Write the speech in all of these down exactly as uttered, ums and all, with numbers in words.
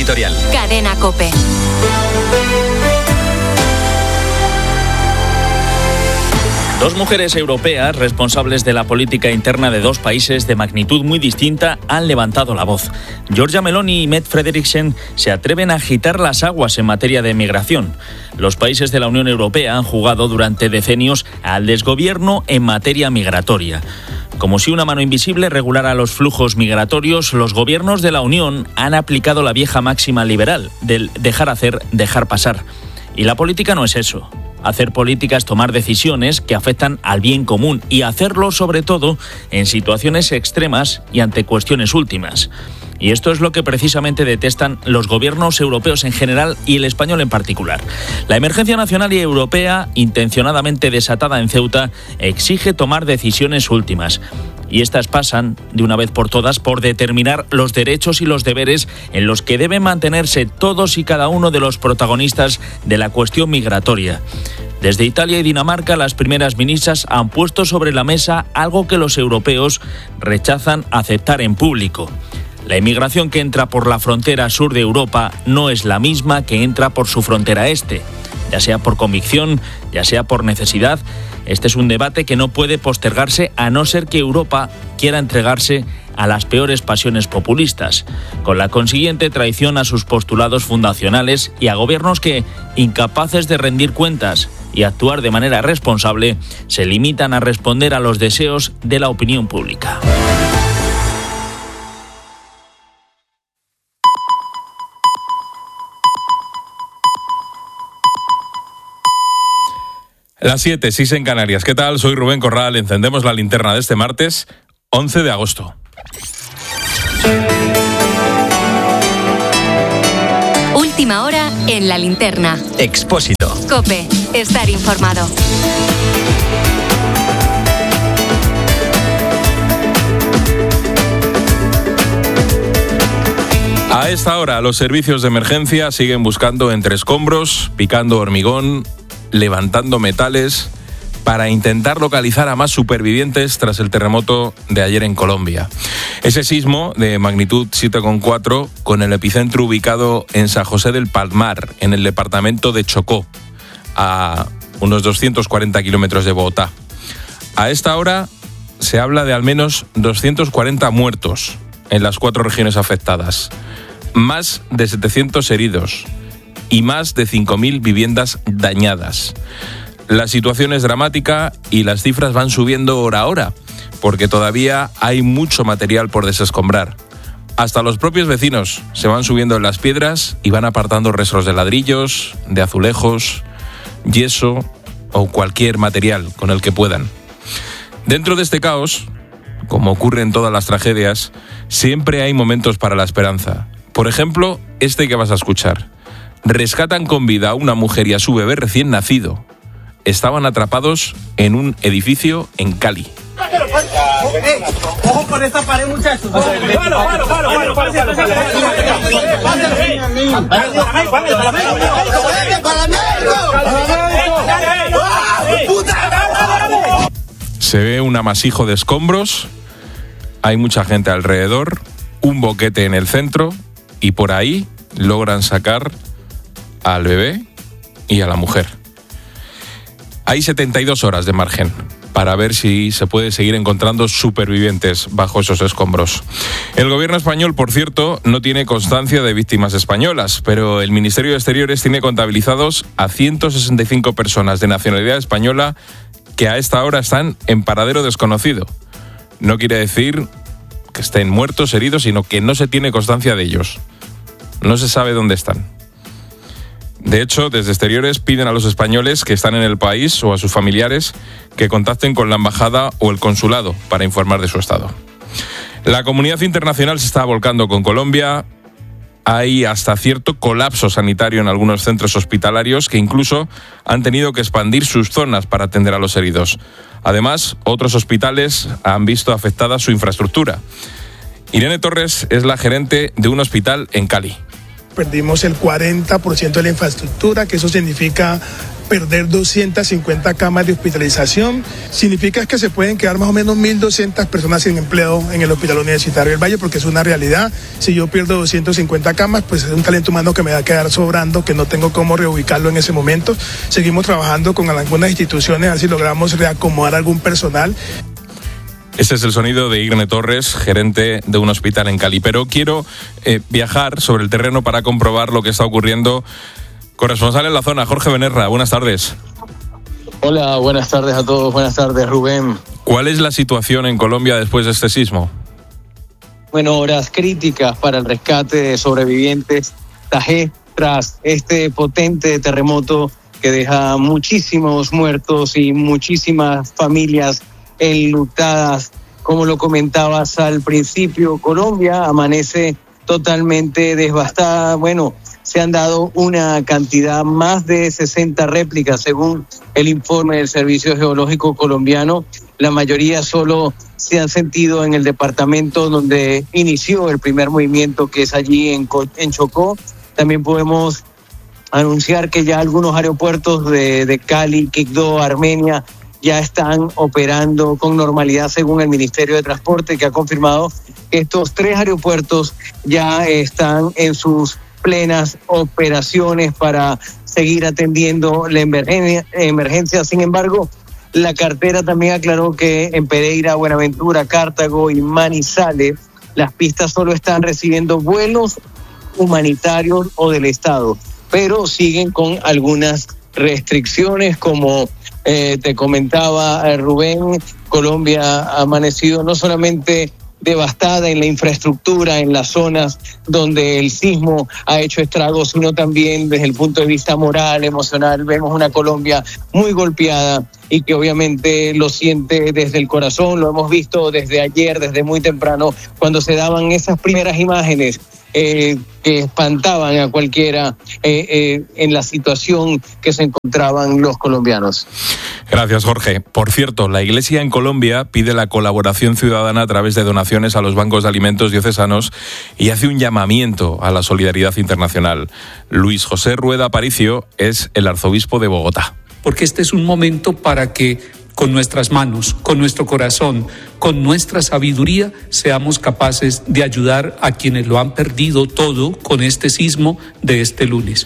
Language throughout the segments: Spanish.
editorial. Cadena COPE. Dos mujeres europeas responsables de la política interna de dos países de magnitud muy distinta han levantado la voz. Giorgia Meloni y Mette Frederiksen se atreven a agitar las aguas en materia de migración. Los países de la Unión Europea han jugado durante decenios al desgobierno en materia migratoria. Como si una mano invisible regulara los flujos migratorios, los gobiernos de la Unión han aplicado la vieja máxima liberal del dejar hacer, dejar pasar. Y la política no es eso. Hacer política es tomar decisiones que afectan al bien común y hacerlo sobre todo en situaciones extremas y ante cuestiones últimas. Y esto es lo que precisamente detestan los gobiernos europeos en general y el español en particular. La emergencia nacional y europea, intencionadamente desatada en Ceuta, exige tomar decisiones últimas. Y estas pasan, de una vez por todas, por determinar los derechos y los deberes en los que deben mantenerse todos y cada uno de los protagonistas de la cuestión migratoria. Desde Italia y Dinamarca, las primeras ministras han puesto sobre la mesa algo que los europeos rechazan aceptar en público. La inmigración que entra por la frontera sur de Europa no es la misma que entra por su frontera este. Ya sea por convicción, ya sea por necesidad, este es un debate que no puede postergarse a no ser que Europa quiera entregarse a las peores pasiones populistas, con la consiguiente traición a sus postulados fundacionales y a gobiernos que, incapaces de rendir cuentas y actuar de manera responsable, se limitan a responder a los deseos de la opinión pública. Las siete, seis en Canarias. ¿Qué tal? Soy Rubén Corral. Encendemos la linterna de este martes, once de agosto. Última hora en la linterna. Expósito. COPE. Estar informado. A esta hora, los servicios de emergencia siguen buscando entre escombros, picando hormigón, levantando metales para intentar localizar a más supervivientes tras el terremoto de ayer en Colombia. Ese sismo de magnitud siete coma cuatro con el epicentro ubicado en San José del Palmar, en el departamento de Chocó, a unos doscientos cuarenta kilómetros de Bogotá. A esta hora se habla de al menos doscientos cuarenta muertos en las cuatro regiones afectadas, más de setecientos heridos y más de cinco mil viviendas dañadas. La situación es dramática y las cifras van subiendo hora a hora, porque todavía hay mucho material por desescombrar. Hasta los propios vecinos se van subiendo en las piedras y van apartando restos de ladrillos, de azulejos, yeso o cualquier material con el que puedan. Dentro de este caos, como ocurre en todas las tragedias, siempre hay momentos para la esperanza. Por ejemplo, este que vas a escuchar. Rescatan con vida a una mujer y a su bebé recién nacido. Estaban atrapados en un edificio en Cali. Ojo por esta pared, muchachos. Se ve un amasijo de escombros, hay mucha gente alrededor, un boquete en el centro y por ahí logran sacar al bebé y a la mujer. Hay setenta y dos horas de margen para ver si se puede seguir encontrando supervivientes bajo esos escombros. El gobierno español, por cierto, no tiene constancia de víctimas españolas, pero el Ministerio de Exteriores tiene contabilizados a ciento sesenta y cinco personas de nacionalidad española que a esta hora están en paradero desconocido. No quiere decir que estén muertos, heridos, sino que no se tiene constancia de ellos. No se sabe dónde están. De hecho, desde Exteriores piden a los españoles que están en el país o a sus familiares que contacten con la embajada o el consulado para informar de su estado. La comunidad internacional se está volcando con Colombia. Hay hasta cierto colapso sanitario en algunos centros hospitalarios que incluso han tenido que expandir sus zonas para atender a los heridos. Además, otros hospitales han visto afectada su infraestructura. Irene Torres es la gerente de un hospital en Cali. Perdimos el cuarenta por ciento de la infraestructura, que eso significa perder doscientas cincuenta camas de hospitalización. Significa que se pueden quedar más o menos mil doscientas personas sin empleo en el Hospital Universitario del Valle, porque es una realidad. Si yo pierdo doscientas cincuenta camas, pues es un talento humano que me va a quedar sobrando, que no tengo cómo reubicarlo en ese momento. Seguimos trabajando con algunas instituciones, a ver si logramos reacomodar algún personal. Este es el sonido de Irene Torres, gerente de un hospital en Cali. Pero quiero eh, viajar sobre el terreno para comprobar lo que está ocurriendo. Corresponsal en la zona, Jorge Benerra, buenas tardes. Hola, buenas tardes a todos, buenas tardes, Rubén. ¿Cuál es la situación en Colombia después de este sismo? Bueno, horas críticas para el rescate de sobrevivientes tras este potente terremoto que deja muchísimos muertos y muchísimas familias enlutadas. Como lo comentabas al principio, Colombia amanece totalmente devastada. Bueno, se han dado una cantidad, más de sesenta réplicas según el informe del Servicio Geológico Colombiano. La mayoría solo se han sentido en el departamento donde inició el primer movimiento, que es allí en, en Chocó. También podemos anunciar que ya algunos aeropuertos de, de Cali, Quibdó, Armenia, ya están operando con normalidad según el Ministerio de Transporte, que ha confirmado que estos tres aeropuertos ya están en sus plenas operaciones para seguir atendiendo la emergencia. emergencia. Sin embargo, la cartera también aclaró que en Pereira, Buenaventura, Cartago y Manizales, las pistas solo están recibiendo vuelos humanitarios o del Estado, pero siguen con algunas restricciones, como eh, te comentaba eh, Rubén. Colombia ha amanecido no solamente devastada en la infraestructura, en las zonas donde el sismo ha hecho estragos, sino también desde el punto de vista moral, emocional. Vemos una Colombia muy golpeada y que obviamente lo siente desde el corazón. Lo hemos visto desde ayer, desde muy temprano, cuando se daban esas primeras imágenes Eh, que espantaban a cualquiera eh, eh, en la situación que se encontraban los colombianos. Gracias, Jorge. Por cierto, la Iglesia en Colombia pide la colaboración ciudadana a través de donaciones a los bancos de alimentos diocesanos y hace un llamamiento a la solidaridad internacional. Luis José Rueda Aparicio es el arzobispo de Bogotá. Porque este es un momento para que con nuestras manos, con nuestro corazón, con nuestra sabiduría, seamos capaces de ayudar a quienes lo han perdido todo con este sismo de este lunes.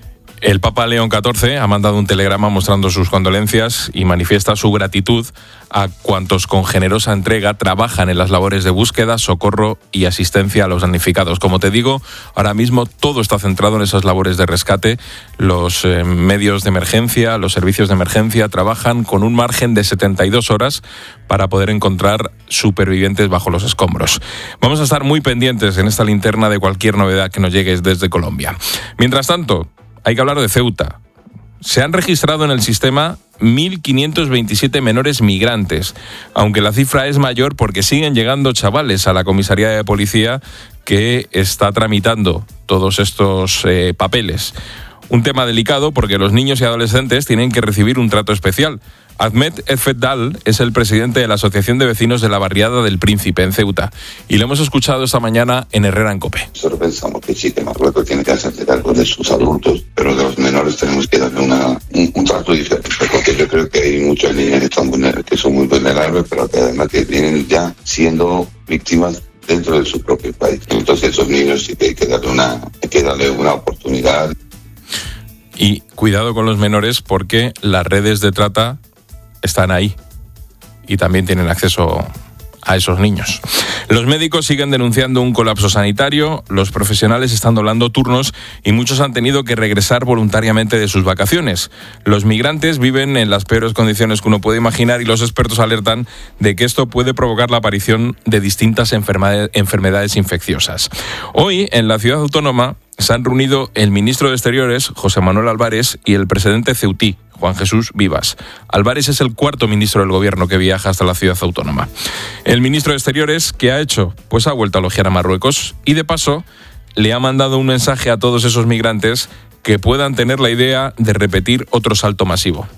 El Papa León catorce ha mandado un telegrama mostrando sus condolencias y manifiesta su gratitud a cuantos con generosa entrega trabajan en las labores de búsqueda, socorro y asistencia a los damnificados. Como te digo, ahora mismo todo está centrado en esas labores de rescate. Los eh, medios de emergencia, los servicios de emergencia trabajan con un margen de setenta y dos horas para poder encontrar supervivientes bajo los escombros. Vamos a estar muy pendientes en esta linterna de cualquier novedad que nos llegue desde Colombia. Mientras tanto, hay que hablar de Ceuta. Se han registrado en el sistema mil quinientos veintisiete menores migrantes, aunque la cifra es mayor porque siguen llegando chavales a la comisaría de policía que está tramitando todos estos eh, papeles. Un tema delicado porque los niños y adolescentes tienen que recibir un trato especial. Ahmed Effeddal es el presidente de la Asociación de Vecinos de la Barriada del Príncipe en Ceuta y lo hemos escuchado esta mañana en Herrera en COPE. Nosotros pensamos que sí, que Marruecos tiene que hacerse cargo de sus adultos, pero de los menores tenemos que darle una, un, un trato diferente, porque yo creo que hay muchas niñas que, están vulner- que son muy vulnerables, pero que además que vienen ya siendo víctimas dentro de su propio país. Entonces esos niños sí que hay que darle una, hay que darle una oportunidad. Y cuidado con los menores porque las redes de trata están ahí y también tienen acceso a esos niños. Los médicos siguen denunciando un colapso sanitario, los profesionales están doblando turnos y muchos han tenido que regresar voluntariamente de sus vacaciones. Los migrantes viven en las peores condiciones que uno puede imaginar y los expertos alertan de que esto puede provocar la aparición de distintas enfermedades, enfermedades infecciosas. Hoy, en la ciudad autónoma, se han reunido el ministro de Exteriores, José Manuel Álvarez, y el presidente ceutí, Juan Jesús Vivas. Álvarez es el cuarto ministro del gobierno que viaja hasta la ciudad autónoma. El ministro de Exteriores, ¿qué ha hecho? Pues ha vuelto a elogiar a Marruecos y, de paso, le ha mandado un mensaje a todos esos migrantes que puedan tener la idea de repetir otro salto masivo.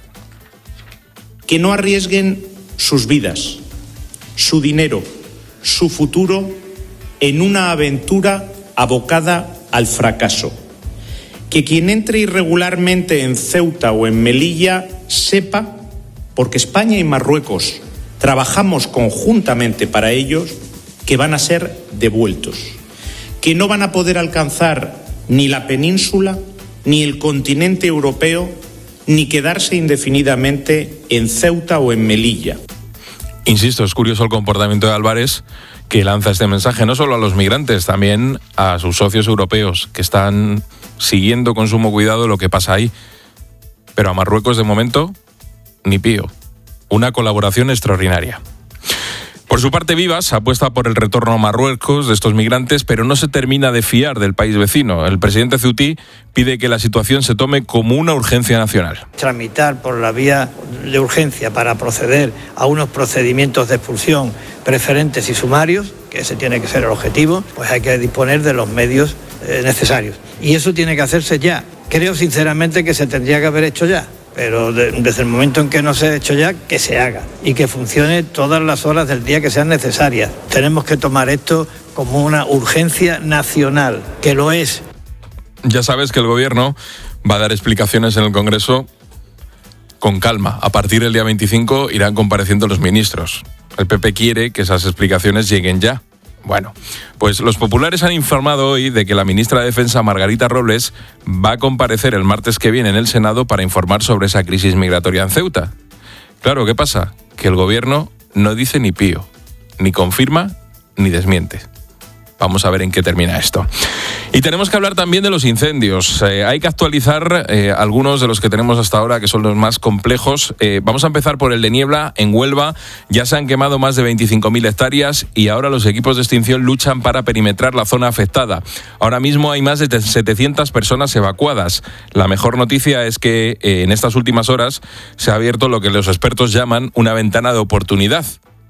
Que no arriesguen sus vidas, su dinero, su futuro en una aventura abocada al fracaso. Que quien entre irregularmente en Ceuta o en Melilla sepa, porque España y Marruecos trabajamos conjuntamente para ellos, que van a ser devueltos, que no van a poder alcanzar ni la península, ni el continente europeo, ni quedarse indefinidamente en Ceuta o en Melilla. Insisto, es curioso el comportamiento de Álvarez, que lanza este mensaje no solo a los migrantes, también a sus socios europeos, que están siguiendo con sumo cuidado lo que pasa ahí. Pero a Marruecos, de momento, ni pío. Una colaboración extraordinaria. Por su parte, Vivas apuesta por el retorno a Marruecos de estos migrantes, pero no se termina de fiar del país vecino. El presidente ceutí pide que la situación se tome como una urgencia nacional. Tramitar por la vía de urgencia para proceder a unos procedimientos de expulsión preferentes y sumarios, que ese tiene que ser el objetivo, pues hay que disponer de los medios eh, necesarios. Y eso tiene que hacerse ya. Creo sinceramente que se tendría que haber hecho ya. Pero de, desde el momento en que no se ha hecho ya, que se haga y que funcione todas las horas del día que sean necesarias. Tenemos que tomar esto como una urgencia nacional, que lo es. Ya sabes que el gobierno va a dar explicaciones en el Congreso con calma. A partir del día veinticinco irán compareciendo los ministros. El P P quiere que esas explicaciones lleguen ya. Bueno, pues los populares han informado hoy de que la ministra de Defensa, Margarita Robles, va a comparecer el martes que viene en el Senado para informar sobre esa crisis migratoria en Ceuta. Claro, ¿qué pasa? Que el gobierno no dice ni pío, ni confirma ni desmiente. Vamos a ver en qué termina esto. Y tenemos que hablar también de los incendios. Eh, hay que actualizar eh, algunos de los que tenemos hasta ahora, que son los más complejos. Eh, vamos a empezar por el de Niebla, en Huelva. Ya se han quemado más de veinticinco mil hectáreas y ahora los equipos de extinción luchan para perimetrar la zona afectada. Ahora mismo hay más de setecientas personas evacuadas. La mejor noticia es que eh, en estas últimas horas se ha abierto lo que los expertos llaman una ventana de oportunidad,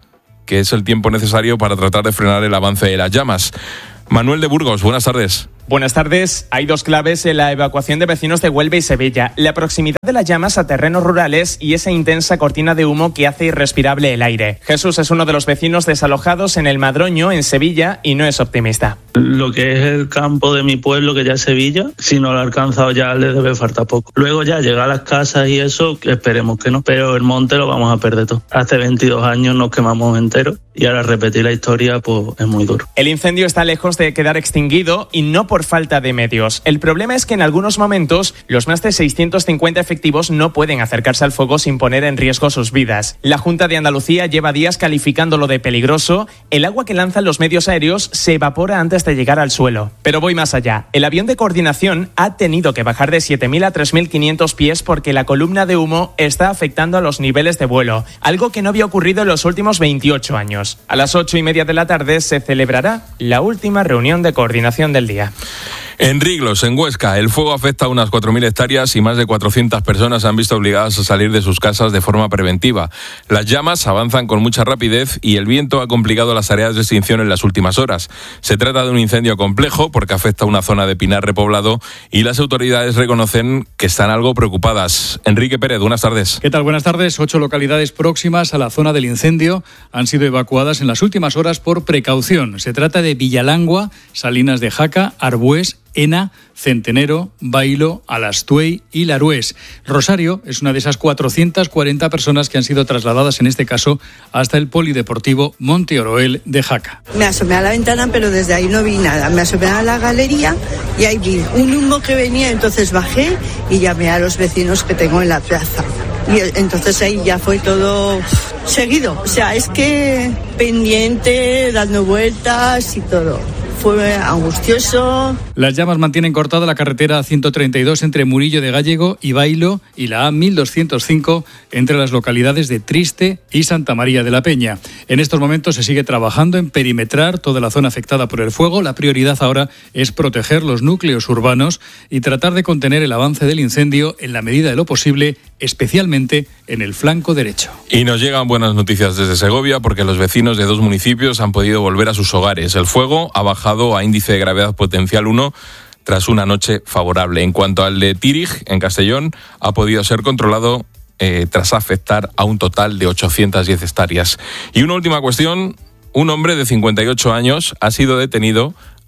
que es el tiempo necesario para tratar de frenar el avance de las llamas. Manuel de Burgos, buenas tardes. Buenas tardes. Hay dos claves en la evacuación de vecinos de Huelva y Sevilla: la proximidad de las llamas a terrenos rurales y esa intensa cortina de humo que hace irrespirable el aire. Jesús es uno de los vecinos desalojados en el Madroño, en Sevilla, y no es optimista. Lo que es el campo de mi pueblo, que ya es Sevilla, si no lo ha alcanzado ya le debe faltar poco. Luego ya llega a las casas y eso, esperemos que no, pero el monte lo vamos a perder todo. Hace veintidós años nos quemamos enteros y ahora repetir la historia pues es muy duro. El incendio está lejos de quedar extinguido y no por falta de medios. El problema es que en algunos momentos los más de seiscientos cincuenta efectivos no pueden acercarse al fuego sin poner en riesgo sus vidas. La Junta de Andalucía lleva días calificándolo de peligroso. El agua que lanzan los medios aéreos se evapora antes de llegar al suelo. Pero voy más allá. El avión de coordinación ha tenido que bajar de siete mil a tres mil quinientos pies porque la columna de humo está afectando a los niveles de vuelo, algo que no había ocurrido en los últimos veintiocho años. A las ocho y media de la tarde se celebrará la última reunión de coordinación del día. En Riglos, en Huesca, el fuego afecta a unas cuatro mil hectáreas y más de cuatrocientas personas se han visto obligadas a salir de sus casas de forma preventiva. Las llamas avanzan con mucha rapidez y el viento ha complicado las tareas de extinción en las últimas horas. Se trata de un incendio complejo porque afecta a una zona de pinar repoblado y las autoridades reconocen que están algo preocupadas. Enrique Pérez, buenas tardes. ¿Qué tal? Buenas tardes. Ocho localidades próximas a la zona del incendio han sido evacuadas en las últimas horas por precaución. Se trata de Villalangua, Salinas de Jaca, Arbués, Ena, Centenero, Bailo, Alastuey y Larués. Rosario es una de esas cuatrocientas cuarenta personas que han sido trasladadas en este caso hasta el polideportivo Monte Oroel de Jaca. Me asomé a la ventana, pero desde ahí no vi nada. Me asomé a la galería y ahí vi un humo que venía, entonces bajé y llamé a los vecinos que tengo en la plaza. Y entonces ahí ya fue todo seguido. O sea, es que pendiente, dando vueltas y todo. Fue angustioso. Las llamas mantienen cortada la carretera ciento treinta y dos entre Murillo de Gallego y Bailo y la A mil doscientos cinco entre las localidades de Triste y Santa María de la Peña. En estos momentos se sigue trabajando en perimetrar toda la zona afectada por el fuego. La prioridad ahora es proteger los núcleos urbanos y tratar de contener el avance del incendio en la medida de lo posible, especialmente en el flanco derecho. Y nos llegan buenas noticias desde Segovia porque los vecinos de dos municipios han podido volver a sus hogares. El fuego ha bajado a índice de gravedad potencial uno tras una noche favorable. En cuanto al de Tírig, en Castellón, ha podido ser controlado eh, tras afectar a un total de ochocientas diez hectáreas. Y una última cuestión: un hombre de cincuenta y ocho años ha sido detenido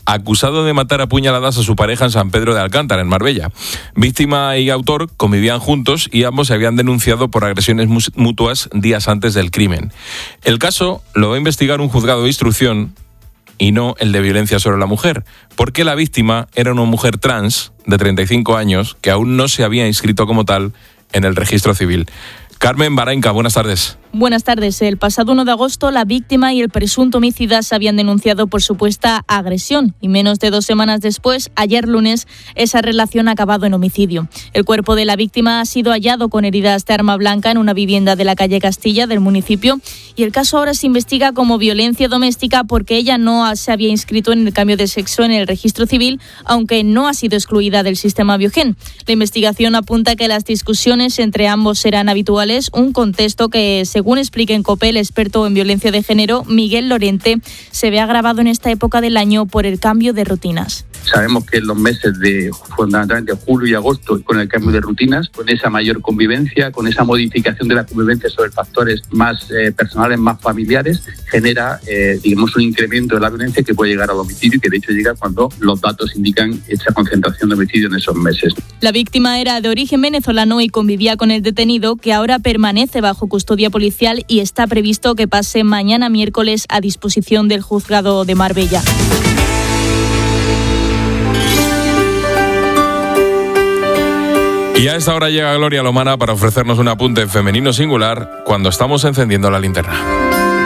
acusado de matar a puñaladas a su pareja en San Pedro de Alcántara, en Marbella. Víctima y autor convivían juntos y ambos se habían denunciado por agresiones mutuas días antes del crimen. El caso lo va a investigar un juzgado de instrucción y no el de violencia sobre la mujer, porque la víctima era una mujer trans de treinta y cinco años que aún no se había inscrito como tal en el registro civil. Carmen Barainca, buenas tardes. Buenas tardes. El pasado uno de agosto, la víctima y el presunto homicida se habían denunciado por supuesta agresión y menos de dos semanas después, ayer lunes, esa relación ha acabado en homicidio. El cuerpo de la víctima ha sido hallado con heridas de arma blanca en una vivienda de la calle Castilla del municipio y el caso ahora se investiga como violencia doméstica porque ella no se había inscrito en el cambio de sexo en el registro civil, aunque no ha sido excluida del sistema Biogen. La investigación apunta que las discusiones entre ambos eran habituales, un contexto que, según explica en COPE el experto en violencia de género, Miguel Lorente, se ve agravado en esta época del año por el cambio de rutinas. Sabemos que en los meses de fundamentalmente julio y agosto, con el cambio de rutinas, con esa mayor convivencia, con esa modificación de la convivencia sobre factores más eh, personales, más familiares, genera, eh, digamos, un incremento de la violencia que puede llegar al homicidio y que de hecho llega cuando los datos indican esa concentración de homicidio en esos meses. La víctima era de origen venezolano y convivía con el detenido, que ahora permanece bajo custodia policial y está previsto que pase mañana miércoles a disposición del juzgado de Marbella. Y a esta hora llega Gloria Lomana para ofrecernos un apunte femenino singular cuando estamos encendiendo la linterna.